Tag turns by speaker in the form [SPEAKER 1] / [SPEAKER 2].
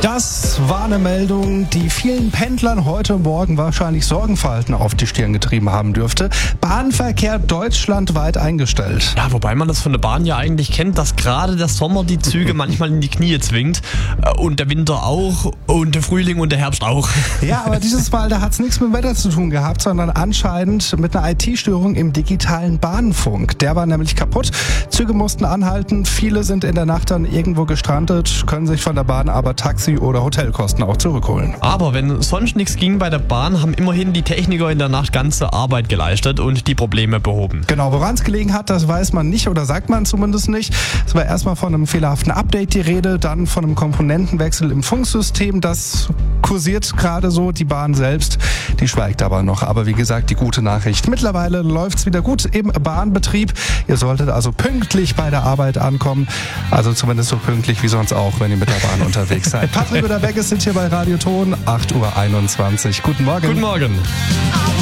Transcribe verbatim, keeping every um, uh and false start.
[SPEAKER 1] Das war eine Meldung, die vielen Pendlern heute Morgen wahrscheinlich Sorgenfalten auf die Stirn getrieben haben dürfte. Bahnverkehr deutschlandweit eingestellt.
[SPEAKER 2] Ja, wobei man das von der Bahn ja eigentlich kennt, dass gerade der Sommer die Züge manchmal in die Knie zwingt und der Winter auch und der Frühling und der Herbst auch.
[SPEAKER 1] Ja, aber dieses Mal, da hat es nichts mit dem Wetter zu tun gehabt, sondern anscheinend mit einer I T-Störung im digitalen Bahnfunk. Der war nämlich kaputt. Züge mussten anhalten, viele sind in der Nacht dann irgendwo gestrandet, können sich von der Bahn aber Taxi- oder Hotelkosten auch zurückholen.
[SPEAKER 2] Aber wenn sonst nichts ging bei der Bahn, haben immerhin die Techniker in der Nacht ganze Arbeit geleistet und die Probleme behoben.
[SPEAKER 1] Genau, woran es gelegen hat, das weiß man nicht oder sagt man zumindest nicht. Es war erstmal von einem fehlerhaften Update die Rede, dann von einem Komponentenwechsel im Funksystem. Das kursiert gerade so, die Bahn selbst, die schweigt aber noch. Aber wie gesagt, die gute Nachricht. Mittlerweile läuft es wieder gut im Bahnbetrieb. Ihr solltet also pünktlich bei der Arbeit ankommen. Also zumindest so pünktlich wie sonst auch, wenn ihr mit der Bahn unterwegs seid. Patrick oder Beckes sind hier bei Radio Ton, acht Uhr einundzwanzig. Guten Morgen.
[SPEAKER 2] Guten Morgen.